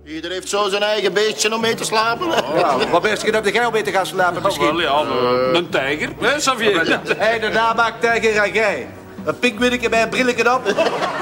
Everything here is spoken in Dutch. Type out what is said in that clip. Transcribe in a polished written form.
Ieder heeft zo zijn eigen beestje om mee te slapen. Ja, wat best je op de geil mee te gaan slapen misschien? Wel, ja, een tijger, hè, Xavier? Hé, de namaak tijger en jij. Een pinguïnnetje bij een brilletje op.